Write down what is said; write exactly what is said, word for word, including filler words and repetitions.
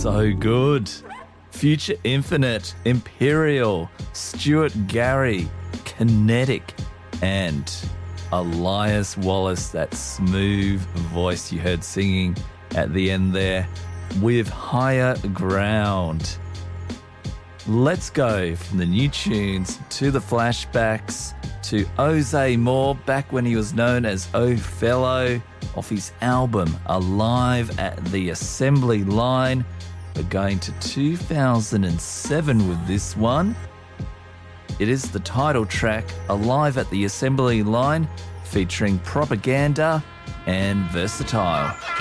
So good. Future Infinite, Imperial, Stuart Gary, Kinetic, and Elias Wallace, that smooth voice you heard singing at the end there, with Higher Ground. Let's go from the new tunes to the flashbacks to Jose Moore, back when he was known as Othello, off his album Alive at the Assembly Line. We're going to two thousand seven with this one. It is the title track, Alive at the Assembly Line, featuring Propaganda and Versatile.